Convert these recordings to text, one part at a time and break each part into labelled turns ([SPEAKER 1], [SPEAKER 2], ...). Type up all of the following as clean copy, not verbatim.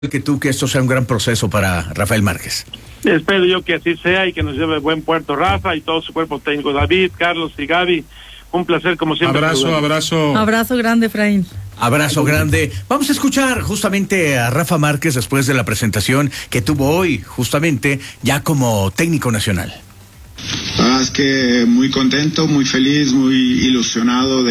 [SPEAKER 1] que tú que esto sea un gran proceso para Rafael Márquez.
[SPEAKER 2] Espero yo que así sea y que nos lleve buen puerto Rafa y todo su cuerpo técnico, David, Carlos y Gaby. Un placer como siempre.
[SPEAKER 3] Abrazo grande, Efraín.
[SPEAKER 1] Abrazo grande. Vamos a escuchar justamente a Rafa Márquez después de la presentación que tuvo hoy, justamente ya como técnico nacional.
[SPEAKER 4] La verdad es que muy contento, muy feliz, muy ilusionado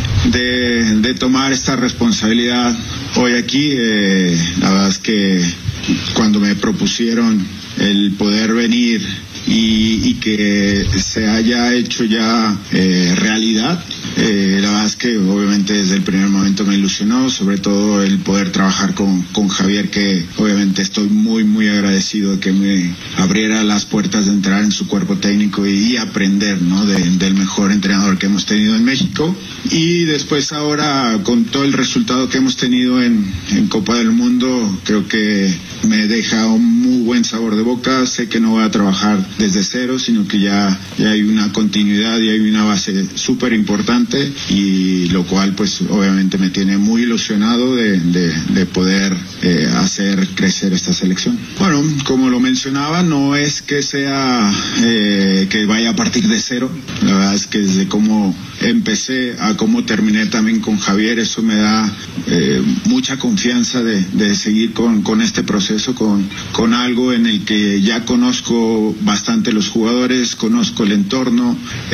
[SPEAKER 4] de tomar esta responsabilidad hoy aquí. La verdad es que cuando me propusieron el poder venir y que se haya hecho ya realidad, la verdad es que obviamente desde el primer momento me ilusionó, sobre todo el poder trabajar con Javier, que obviamente estoy muy agradecido de que me abriera las puertas de entrar en su cuerpo técnico y aprender, ¿no?, del mejor entrenador que hemos tenido en México. Y después ahora con todo el resultado que hemos tenido en Copa del Mundo, creo que me deja un muy buen sabor de boca. Sé que no voy a trabajar desde cero, sino que ya hay una continuidad y hay una base súper importante, y lo cual pues obviamente me tiene muy ilusionado de poder hacer crecer esta selección. Bueno, como lo mencionaba, no es que sea que vaya a partir de cero. La verdad es que desde cómo empecé a cómo terminé también con Javier, eso me da mucha confianza de seguir con este proceso, con algo en el que ya conozco bastante los jugadores, conozco el entorno,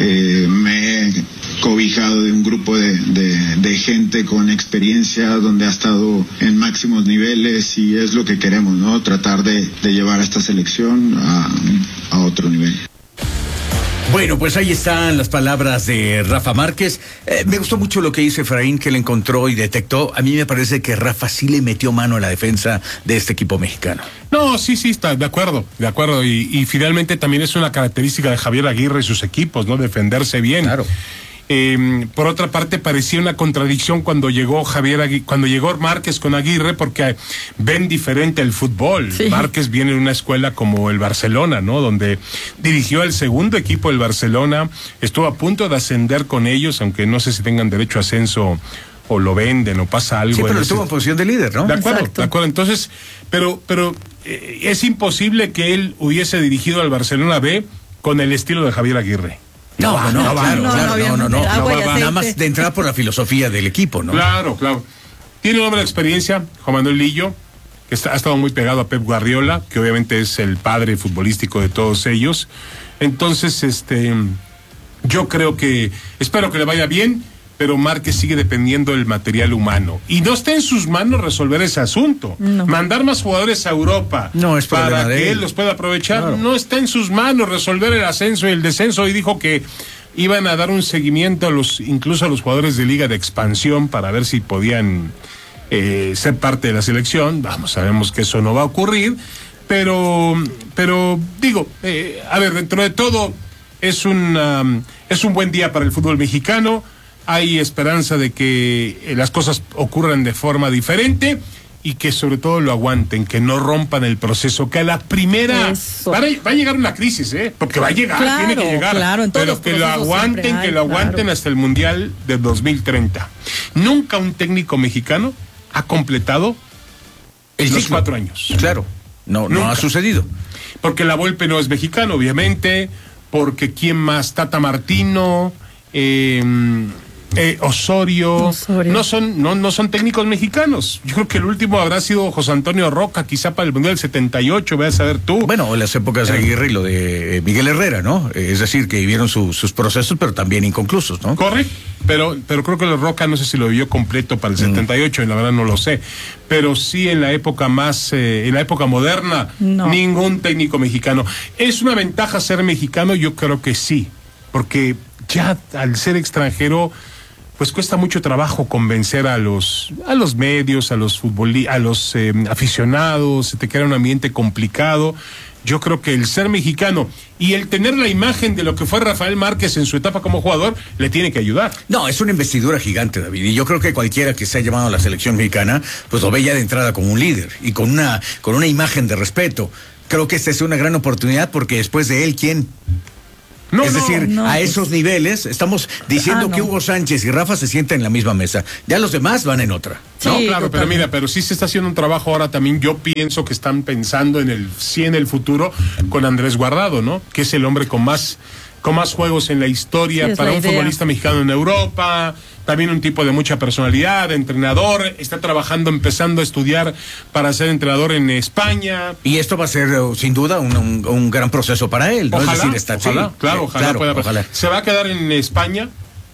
[SPEAKER 4] me he cobijado de un grupo de gente con experiencia donde ha estado en máximos niveles, y es lo que queremos, ¿no? Tratar de llevar a esta selección a otro nivel.
[SPEAKER 1] Bueno, pues ahí están las palabras de Rafa Márquez. Me gustó mucho lo que dice Efraín, que le encontró y detectó. A mí me parece que Rafa sí le metió mano a la defensa de este equipo mexicano.
[SPEAKER 5] No, sí, está de acuerdo. Y finalmente también es una característica de Javier Aguirre y sus equipos, ¿no? Defenderse bien.
[SPEAKER 1] Claro.
[SPEAKER 5] Por otra parte, parecía una contradicción cuando llegó cuando llegó Márquez con Aguirre, porque ven diferente el fútbol. Sí. Márquez viene de una escuela como el Barcelona, ¿no?, donde dirigió el segundo equipo del Barcelona, estuvo a punto de ascender con ellos, aunque no sé si tengan derecho a ascenso o lo venden o pasa algo.
[SPEAKER 1] Sí, pero estuvo en posición de líder, ¿no?
[SPEAKER 5] De acuerdo. Entonces, pero es imposible que él hubiese dirigido al Barcelona B con el estilo de Javier Aguirre.
[SPEAKER 1] No, nada más de entrar por la filosofía del equipo, ¿no? Claro.
[SPEAKER 5] Tiene un hombre de experiencia, Juan Manuel Lillo, que ha estado muy pegado a Pep Guardiola, que obviamente es el padre futbolístico de todos ellos. Entonces, yo espero que le vaya bien, pero Márquez sigue dependiendo del material humano. Y no está en sus manos resolver ese asunto. No. Mandar más jugadores a Europa para que él los pueda aprovechar. Claro. No está en sus manos resolver el ascenso y el descenso. Y dijo que iban a dar un seguimiento incluso a los jugadores de Liga de Expansión para ver si podían ser parte de la selección. Vamos, sabemos que eso no va a ocurrir. Pero digo, dentro de todo es un buen día para el fútbol mexicano. Hay esperanza de que las cosas ocurran de forma diferente y que sobre todo lo aguanten, que no rompan el proceso, que a la primera va a llegar una crisis, porque va a llegar, claro, tiene que llegar, pero que lo aguanten hasta el Mundial de 2030. Nunca un técnico mexicano ha completado los 4 años.
[SPEAKER 1] Claro, no ha sucedido.
[SPEAKER 5] Porque la Volpe no es mexicano, obviamente, porque ¿quién más? Tata Martino, Osorio. No son técnicos mexicanos. Yo creo que el último habrá sido José Antonio Roca, quizá para el Mundial del 78, vas a ver tú.
[SPEAKER 1] Bueno, en las épocas de Aguirre y lo de Miguel Herrera, ¿no? Es decir, que vivieron sus procesos, pero también inconclusos, ¿no?
[SPEAKER 5] Correcto, pero creo que el Roca no sé si lo vivió completo para el 78, y la verdad no lo sé. Pero sí en la época en la época moderna, ningún técnico mexicano. ¿Es una ventaja ser mexicano? Yo creo que sí, porque ya al ser extranjero pues cuesta mucho trabajo convencer a los medios, a los aficionados, se te crea un ambiente complicado. Yo creo que el ser mexicano y el tener la imagen de lo que fue Rafael Márquez en su etapa como jugador le tiene que ayudar.
[SPEAKER 1] No, es una investidura gigante, David, y yo creo que cualquiera que se haya llamado a la selección mexicana pues lo ve ya de entrada como un líder y con una imagen de respeto. Creo que esta es una gran oportunidad, porque después de él, ¿quién? A esos niveles, estamos diciendo que Hugo Sánchez y Rafa se sienten en la misma mesa. Ya los demás van en otra.
[SPEAKER 5] Sí, no, claro, pero sí se está haciendo un trabajo ahora también. Yo pienso que están pensando en el futuro con Andrés Guardado, ¿no? Que es el hombre con más juegos en la historia para un futbolista mexicano en Europa. También un tipo de mucha personalidad, entrenador, está trabajando, empezando a estudiar para ser entrenador en España.
[SPEAKER 1] Y esto va a ser, sin duda, un gran proceso para él, ¿no?
[SPEAKER 5] Ojalá,
[SPEAKER 1] es decir,
[SPEAKER 5] ojalá. Se va a quedar en España,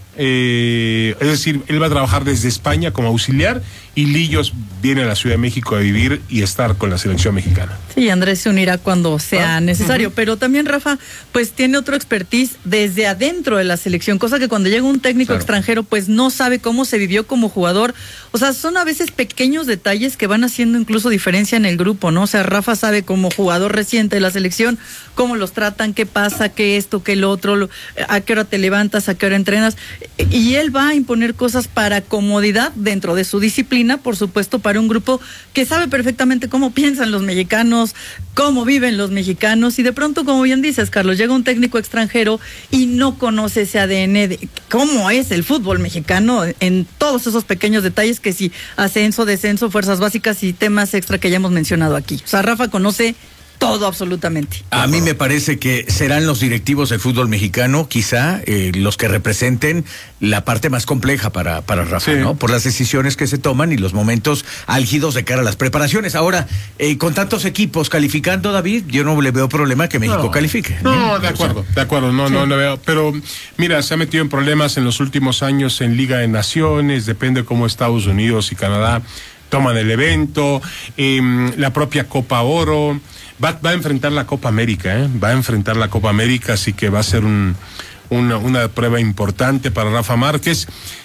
[SPEAKER 5] es decir, él va a trabajar desde España como auxiliar y Lillos viene a la Ciudad de México a vivir y estar con la selección mexicana.
[SPEAKER 3] Sí, Andrés se unirá cuando sea necesario, pero también Rafa, pues tiene otro expertise desde adentro de la selección, cosa que cuando llega un técnico extranjero, pues no sabe cómo se vivió como jugador. O sea, son a veces pequeños detalles que van haciendo incluso diferencia en el grupo, ¿no? O sea, Rafa sabe como jugador reciente de la selección cómo los tratan, qué pasa, qué esto, qué lo otro, a qué hora te levantas, a qué hora entrenas, y él va a imponer cosas para comodidad dentro de su disciplina, por supuesto, para un grupo que sabe perfectamente cómo piensan los mexicanos, cómo viven los mexicanos, y de pronto, como bien dices, Carlos, llega un técnico extranjero y no conoce ese ADN de cómo es el fútbol mexicano en todos esos pequeños detalles, que si ascenso, descenso, fuerzas básicas y temas extra que ya hemos mencionado aquí. O sea, Rafa conoce todo absolutamente.
[SPEAKER 1] A mí me parece que serán los directivos del fútbol mexicano, quizá, los que representen la parte más compleja para Rafa, ¿no? Por las decisiones que se toman y los momentos álgidos de cara a las preparaciones. Ahora, con tantos equipos calificando, David, yo no le veo problema que México califique.
[SPEAKER 5] No, de acuerdo, no le veo. Pero, mira, se ha metido en problemas en los últimos años en Liga de Naciones, depende cómo Estados Unidos y Canadá toman el evento, la propia Copa Oro. Va a enfrentar la Copa América, así que va a ser una prueba importante para Rafa Márquez.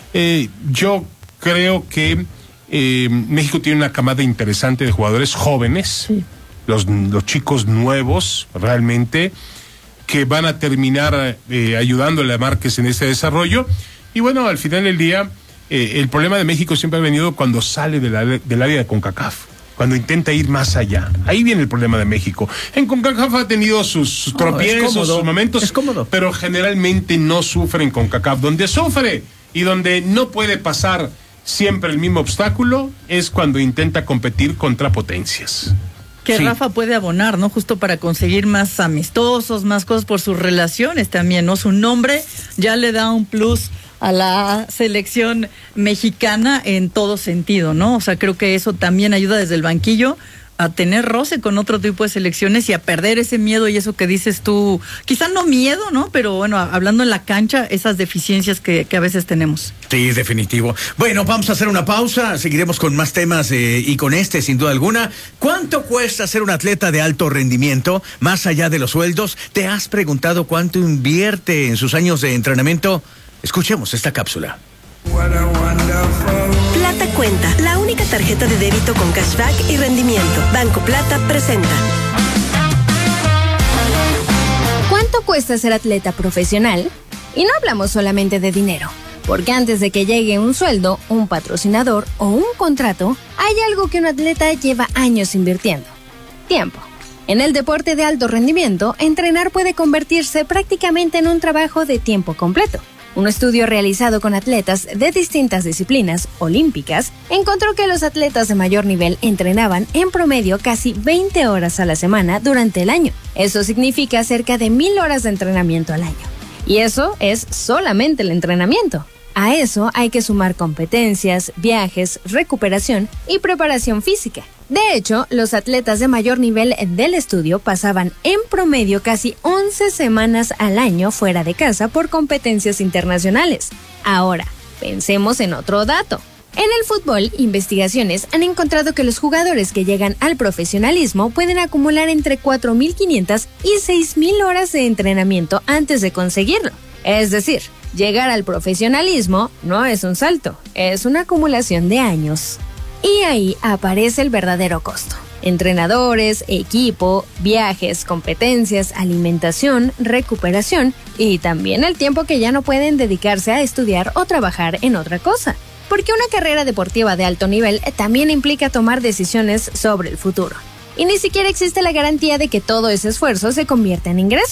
[SPEAKER 5] Yo creo que México tiene una camada interesante de jugadores jóvenes, los chicos nuevos, realmente, que van a terminar ayudándole a Márquez en este desarrollo. Y bueno, al final del día, el problema de México siempre ha venido cuando sale del área de CONCACAF. Cuando intenta ir más allá. Ahí viene el problema de México. En CONCACAF ha tenido sus tropiezos, sus momentos.
[SPEAKER 1] Es cómodo.
[SPEAKER 5] Pero generalmente no sufre en CONCACAF. Donde sufre y donde no puede pasar siempre el mismo obstáculo es cuando intenta competir contra potencias.
[SPEAKER 3] Que Rafa puede abonar, ¿no? Justo para conseguir más amistosos, más cosas por sus relaciones también, ¿no? Su nombre ya le da un plus a la selección mexicana en todo sentido, ¿no? O sea, creo que eso también ayuda desde el banquillo a tener roce con otro tipo de selecciones y a perder ese miedo y eso que dices tú, quizá no miedo, ¿no? Pero bueno, hablando en la cancha, esas deficiencias que a veces tenemos.
[SPEAKER 1] Sí, definitivo. Bueno, vamos a hacer una pausa, seguiremos con más temas y con sin duda alguna. ¿Cuánto cuesta ser un atleta de alto rendimiento? Más allá de los sueldos, ¿te has preguntado cuánto invierte en sus años de entrenamiento? Escuchemos esta cápsula.
[SPEAKER 6] Plata Cuenta, la única tarjeta de débito con cashback y rendimiento. Banco Plata presenta.
[SPEAKER 7] ¿Cuánto cuesta ser atleta profesional? Y no hablamos solamente de dinero, porque antes de que llegue un sueldo, un patrocinador o un contrato, hay algo que un atleta lleva años invirtiendo: tiempo. En el deporte de alto rendimiento, entrenar puede convertirse prácticamente en un trabajo de tiempo completo. Un estudio realizado con atletas de distintas disciplinas olímpicas encontró que los atletas de mayor nivel entrenaban en promedio casi 20 horas a la semana durante el año. Eso significa cerca de 1,000 horas de entrenamiento al año. Y eso es solamente el entrenamiento. A eso hay que sumar competencias, viajes, recuperación y preparación física. De hecho, los atletas de mayor nivel del estudio pasaban en promedio casi 11 semanas al año fuera de casa por competencias internacionales. Ahora, pensemos en otro dato. En el fútbol, investigaciones han encontrado que los jugadores que llegan al profesionalismo pueden acumular entre 4,500 y 6,000 horas de entrenamiento antes de conseguirlo. Es decir, llegar al profesionalismo no es un salto, es una acumulación de años. Y ahí aparece el verdadero costo. Entrenadores, equipo, viajes, competencias, alimentación, recuperación y también el tiempo que ya no pueden dedicarse a estudiar o trabajar en otra cosa. Porque una carrera deportiva de alto nivel también implica tomar decisiones sobre el futuro. Y ni siquiera existe la garantía de que todo ese esfuerzo se convierta en ingresos.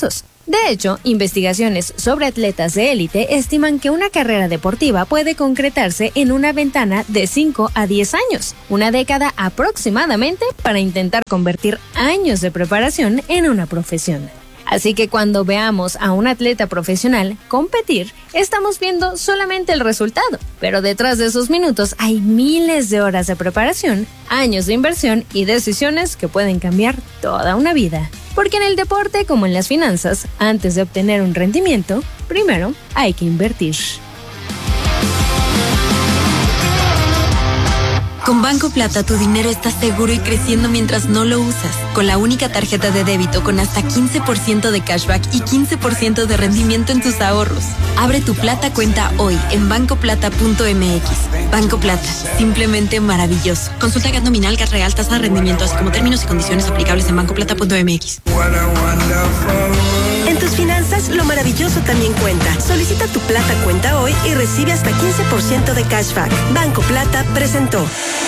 [SPEAKER 7] De hecho, investigaciones sobre atletas de élite estiman que una carrera deportiva puede concretarse en una ventana de 5 a 10 años, una década aproximadamente, para intentar convertir años de preparación en una profesión. Así que cuando veamos a un atleta profesional competir, estamos viendo solamente el resultado, pero detrás de esos minutos hay miles de horas de preparación, años de inversión y decisiones que pueden cambiar toda una vida. Porque en el deporte, como en las finanzas, antes de obtener un rendimiento, primero hay que invertir.
[SPEAKER 8] Con Banco Plata tu dinero está seguro y creciendo mientras no lo usas. Con la única tarjeta de débito con hasta 15% de cashback y 15% de rendimiento en tus ahorros. Abre tu Plata cuenta hoy en bancoplata.mx. Banco Plata, simplemente maravilloso. Consulta GAT nominal, GAT real, tasa de rendimiento, así como términos y condiciones aplicables en bancoplata.mx.
[SPEAKER 6] En tus finanzas, lo maravilloso también cuenta. Solicita tu Plata cuenta hoy y recibe hasta 15% de cashback. Banco Plata presentó.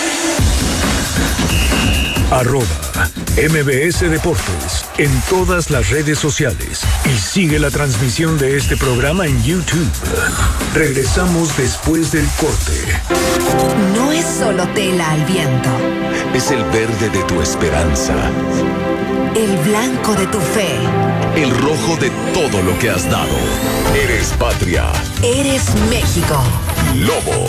[SPEAKER 9] @MBS Deportes en todas las redes sociales y sigue la transmisión de este programa en YouTube. Regresamos después del corte.
[SPEAKER 10] No es solo tela al viento.
[SPEAKER 11] Es el verde de tu esperanza.
[SPEAKER 10] El blanco de tu fe.
[SPEAKER 11] El rojo de todo lo que has dado. Eres patria.
[SPEAKER 10] Eres México.
[SPEAKER 11] Lobo.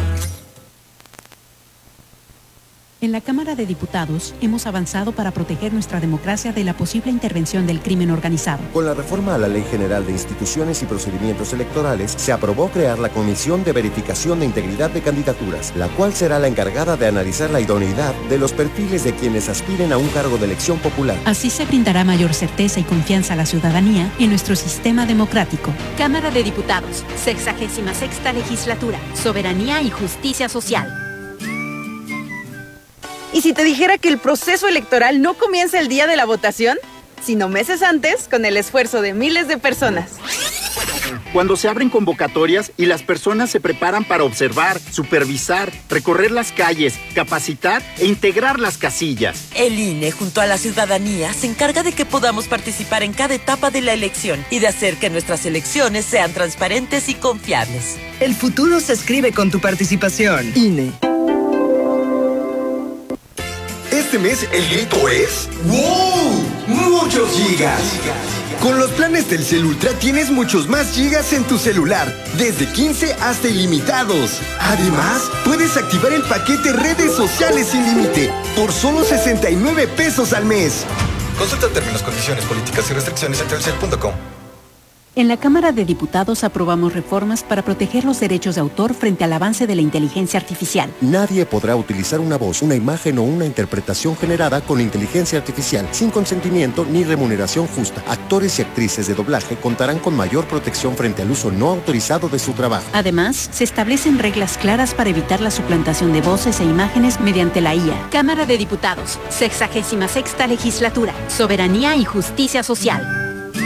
[SPEAKER 12] En la Cámara de Diputados hemos avanzado para proteger nuestra democracia de la posible intervención del crimen organizado.
[SPEAKER 13] Con la reforma a la Ley General de Instituciones y Procedimientos Electorales, se aprobó crear la Comisión de Verificación de Integridad de Candidaturas, la cual será la encargada de analizar la idoneidad de los perfiles de quienes aspiren a un cargo de elección popular.
[SPEAKER 12] Así se brindará mayor certeza y confianza a la ciudadanía en nuestro sistema democrático.
[SPEAKER 14] Cámara de Diputados, 66ª Legislatura, Soberanía y Justicia Social.
[SPEAKER 15] ¿Y si te dijera que el proceso electoral no comienza el día de la votación, sino meses antes, con el esfuerzo de miles de personas?
[SPEAKER 16] Cuando se abren convocatorias y las personas se preparan para observar, supervisar, recorrer las calles, capacitar e integrar las casillas.
[SPEAKER 17] El INE, junto a la ciudadanía, se encarga de que podamos participar en cada etapa de la elección y de hacer que nuestras elecciones sean transparentes y confiables.
[SPEAKER 18] El futuro se escribe con tu participación. INE.
[SPEAKER 19] Este mes el grito es ¡wow! ¡Muchos gigas! Con los planes Telcel Ultra tienes muchos más gigas en tu celular, desde 15 hasta ilimitados. Además, puedes activar el paquete redes sociales sin límite por solo 69 pesos al mes.
[SPEAKER 20] Consulta términos, condiciones, políticas y restricciones en telcel.com.
[SPEAKER 12] En la Cámara de Diputados aprobamos reformas para proteger los derechos de autor frente al avance de la inteligencia artificial.
[SPEAKER 13] Nadie podrá utilizar una voz, una imagen o una interpretación generada con inteligencia artificial sin consentimiento ni remuneración justa. Actores y actrices de doblaje contarán con mayor protección frente al uso no autorizado de su trabajo.
[SPEAKER 12] Además, se establecen reglas claras para evitar la suplantación de voces e imágenes mediante la IA.
[SPEAKER 14] Cámara de Diputados, 66ª Legislatura, Soberanía y Justicia Social.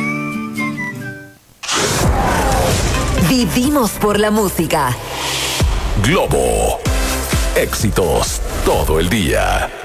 [SPEAKER 10] Vivimos por la música.
[SPEAKER 11] Globo. Éxitos todo el día.